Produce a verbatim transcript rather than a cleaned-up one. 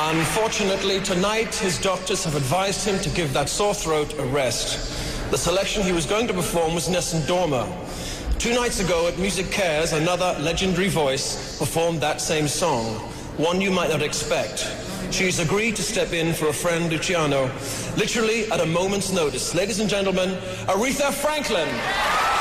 Unfortunately, tonight his doctors have advised him to give that sore throat a rest. The selection he was going to perform was Nessun Dorma. Two nights ago at Music Cares, another legendary voice performed that same song, one you might not expect. She's agreed to step in for a friend, Luciano, literally at a moment's notice. Ladies and gentlemen, Aretha Franklin.